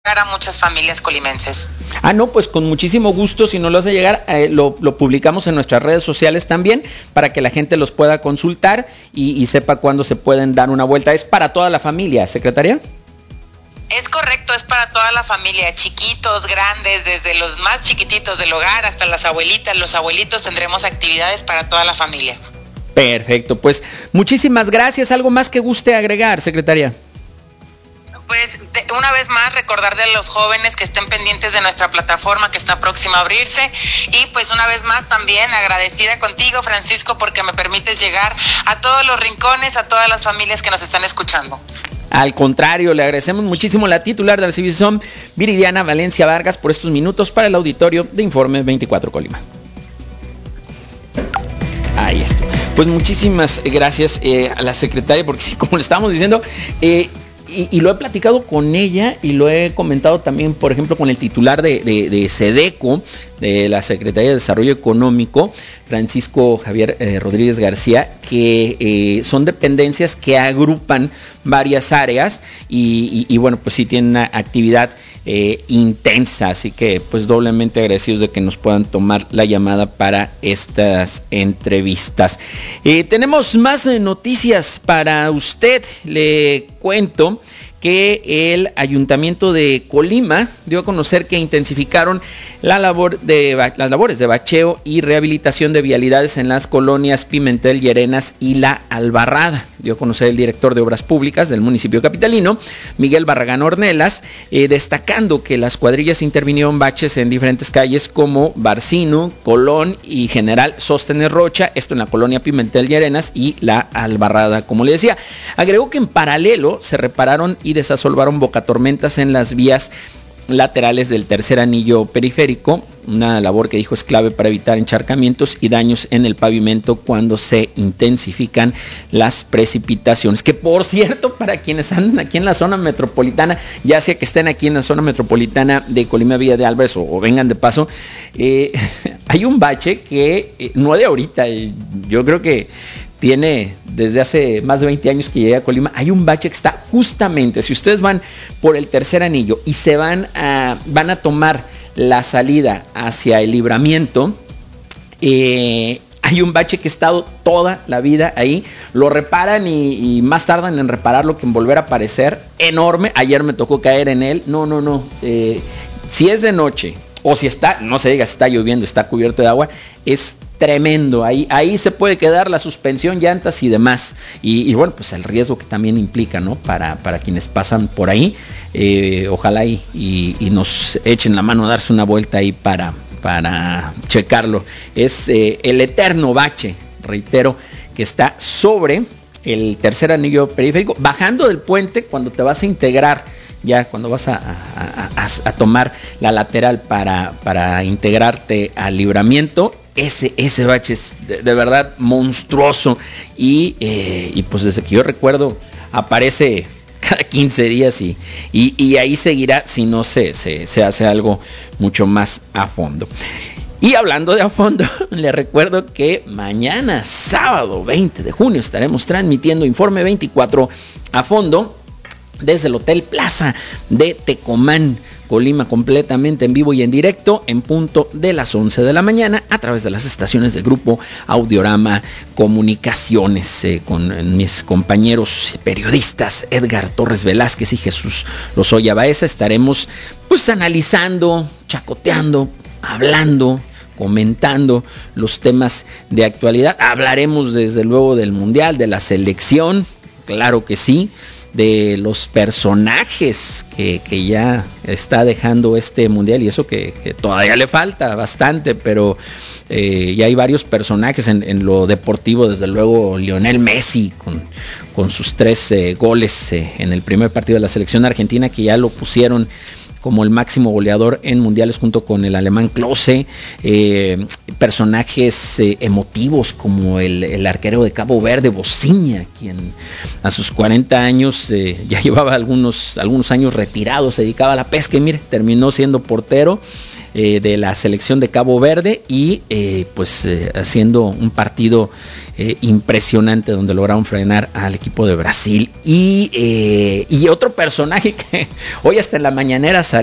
a muchas familias colimenses. No, pues con muchísimo gusto, si no lo hace llegar, lo publicamos en nuestras redes sociales también, para que la gente los pueda consultar y sepa cuándo se pueden dar una vuelta. ¿Es para toda la familia, secretaria? Es correcto, es para toda la familia, chiquitos, grandes, desde los más chiquititos del hogar hasta las abuelitas, los abuelitos, tendremos actividades para toda la familia. Perfecto, pues muchísimas gracias. ¿Algo más que guste agregar, secretaria? Pues una vez más recordarle a los jóvenes que estén pendientes de nuestra plataforma que está próxima a abrirse, y pues una vez más también agradecida contigo, Francisco, porque me permites llegar a todos los rincones, a todas las familias que nos están escuchando. Al contrario, le agradecemos muchísimo a la titular de la Civism, Viridiana Valencia Vargas, por estos minutos para el auditorio de Informe 24 Colima. Ahí está. Pues muchísimas gracias a la secretaria, porque sí, como le estábamos diciendo, y lo he platicado con ella y lo he comentado también, por ejemplo, con el titular de SEDECO, de la Secretaría de Desarrollo Económico, Francisco Javier Rodríguez García, que son dependencias que agrupan varias áreas y bueno, pues sí tienen una actividad intensa, así que pues doblemente agradecidos de que nos puedan tomar la llamada para estas entrevistas. Tenemos más noticias para usted. Le cuento que el Ayuntamiento de Colima dio a conocer que intensificaron las labores de bacheo y rehabilitación de vialidades en las colonias Pimentel, Llerenas y La Albarrada. Dio a conocer el director de Obras Públicas del municipio capitalino, Miguel Barragán Ornelas, destacando que las cuadrillas intervinieron baches en diferentes calles como Barcino, Colón y General Sóstenes Rocha, esto en la colonia Pimentel, Llerenas y La Albarrada, como le decía. Agregó que en paralelo se repararon y desasolvaron bocatormentas en las vías laterales del tercer anillo periférico, una labor que dijo es clave para evitar encharcamientos y daños en el pavimento cuando se intensifican las precipitaciones. Que por cierto, para quienes andan aquí en la zona metropolitana, ya sea que estén aquí en la zona metropolitana de Colima, Villa de Álvarez o vengan de paso, hay un bache que no de ahorita, yo creo que tiene desde hace más de 20 años que llegué a Colima. Hay un bache que está justamente, si ustedes van por el tercer anillo y se van a tomar la salida hacia el Libramiento, hay un bache que ha estado toda la vida ahí. Lo reparan y más tardan en repararlo que en volver a aparecer. Enorme. Ayer me tocó caer en él. No. Si es de noche o si está, no se diga, si está lloviendo, está cubierto de agua, es tremendo. Ahí se puede quedar la suspensión, llantas y demás. Y bueno, pues el riesgo que también implica, ¿no? Para quienes pasan por ahí. Ojalá y nos echen la mano a darse una vuelta ahí para checarlo. Es el eterno bache, reitero, que está sobre el tercer anillo periférico, bajando del puente cuando te vas a integrar, ya cuando vas a tomar la lateral para integrarte al Libramiento. Ese bache es de verdad monstruoso y pues desde que yo recuerdo aparece cada 15 días y ahí seguirá si no se hace algo mucho más a fondo. Y hablando de a fondo, le recuerdo que mañana, sábado 20 de junio, estaremos transmitiendo Informe 24 a fondo desde el Hotel Plaza de Tecomán, Colima, completamente en vivo y en directo, en punto de las 11 de la mañana, a través de las estaciones de Grupo Audiorama Comunicaciones, con mis compañeros periodistas Edgar Torres Velázquez y Jesús Lozoya Baeza. Estaremos pues analizando, chacoteando, hablando, comentando los temas de actualidad. Hablaremos desde luego del Mundial, de la selección, claro que sí, de los personajes que ya está dejando este Mundial, y eso que todavía le falta bastante, pero ya hay varios personajes en lo deportivo. Desde luego Lionel Messi con sus 3 goles en el primer partido de la selección argentina, que ya lo pusieron como el máximo goleador en mundiales junto con el alemán Klose. Personajes emotivos como el arquero de Cabo Verde, Bociña, quien a sus 40 años ya llevaba algunos años retirado, se dedicaba a la pesca y mire, terminó siendo portero de la selección de Cabo Verde y haciendo un partido impresionante donde lograron frenar al equipo de Brasil. Y otro personaje que hoy hasta en la mañanera salió